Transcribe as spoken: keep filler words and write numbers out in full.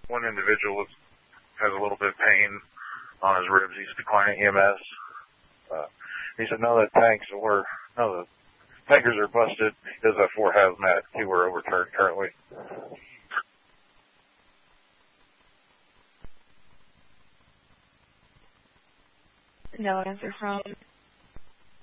one individual was, has a little bit of pain on his ribs. He's declining E M S. Uh, he said, no, the tanks were, no, the tankers are busted. He does have four hazmat. Two were overturned currently. No answer from